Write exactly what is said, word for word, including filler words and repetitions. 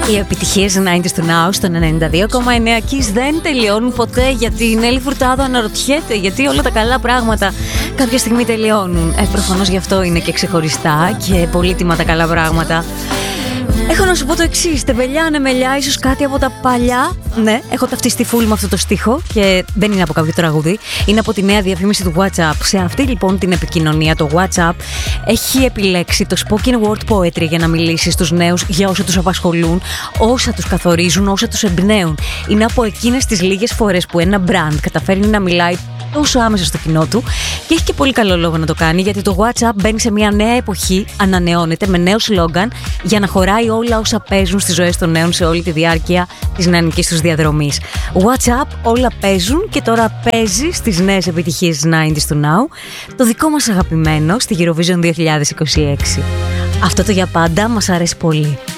Οι επιτυχίες ενενήντα του Now στον ενενήντα δύο κόμμα εννέα Kiss δεν τελειώνουν ποτέ, γιατί η Νέλη Φουρτάδο αναρωτιέται γιατί όλα τα καλά πράγματα κάποια στιγμή τελειώνουν. Ε, προφανώς γι' αυτό είναι και ξεχωριστά και πολύτιμα τα καλά πράγματα. Έχω να σου πω το εξής, τεμπελιά, νεμελιά, ίσως κάτι από τα παλιά. Ναι, έχω ταυτιστεί full με αυτό το στίχο και δεν είναι από κάποιο τραγούδι. Είναι από τη νέα διαφήμιση του WhatsApp. Σε αυτή λοιπόν την επικοινωνία, το WhatsApp έχει επιλέξει το spoken word poetry για να μιλήσει στους νέους για όσα τους απασχολούν, όσα τους καθορίζουν, όσα τους εμπνέουν. Είναι από εκείνες τις λίγες φορές που ένα brand καταφέρνει να μιλάει τόσο άμεσα στο κοινό του και έχει και πολύ καλό λόγο να το κάνει, γιατί το WhatsApp μπαίνει σε μια νέα εποχή, ανανεώνεται με νέο σλόγγαν για να χωράει όλα όσα παίζουν στις ζωές των νέων σε όλη τη διάρκεια της νεανικής τους διαδρομής. WhatsApp, όλα παίζουν και τώρα παίζει στις νέες επιτυχίες ενενήντα του Now, το δικό μας αγαπημένο στη Eurovision δύο χιλιάδες είκοσι έξι. Αυτό το για πάντα μας αρέσει πολύ.